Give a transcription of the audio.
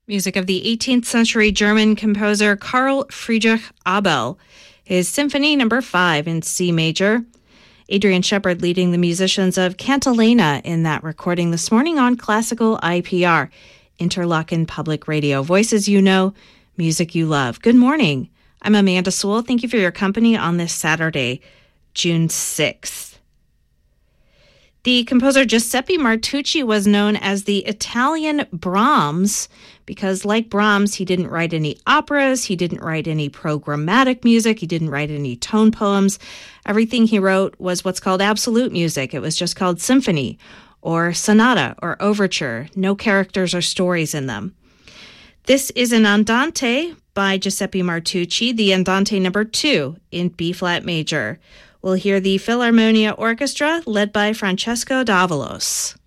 Music of the 18th century German composer Carl Friedrich Abel, his Symphony No. 5 in C major. Adrian Shepard leading the musicians of Cantilena in that recording this morning on Classical IPR, Interlochen Public Radio. Voices you know, music you love. Good morning. I'm Amanda Sewell. Thank you for your company on this Saturday, June 6th. The composer Giuseppe Martucci was known as the Italian Brahms because, like Brahms, he didn't write any operas, he didn't write any programmatic music, he didn't write any tone poems. Everything he wrote was what's called absolute music. It was just called symphony or sonata or overture, no characters or stories in them. This is an Andante by Giuseppe Martucci, the Andante No. 2 in B-flat major. We'll hear the Philharmonia Orchestra led by Francesco Davalos.